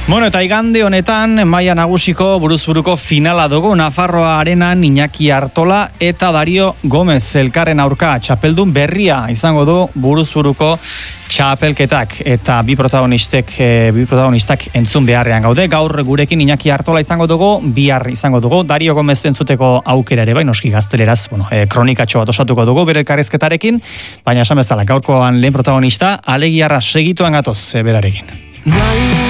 Bueno, eta igande honetan, maila nagusiko buruzburuko finala dugu, Nafarroa Arenan Iñaki Artola eta Dario Gomez elkarren aurka txapeldun berria izango du buruzburuko txapelketak, eta bi protagonistak entzun beharrean gaude. Gaur gurekin Iñaki Artola izango dugu, bihar izango dugu Dario Gomez entzuteko aukera ere, noski gazteleraz, kronikatxo bat osatuko dugu bere elkarrizketarekin, baina esan bezala gaurkoan lehen protagonista alegiarra segituan gatoz berarekin.